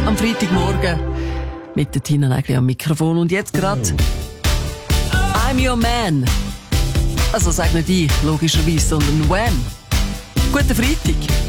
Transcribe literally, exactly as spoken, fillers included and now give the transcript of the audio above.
am Freitagmorgen mit der Tina Nägeli am Mikrofon. Und jetzt gerade I'm Your Man. Also sag nicht ich, logischerweise, sondern Wham. Guten Freitag.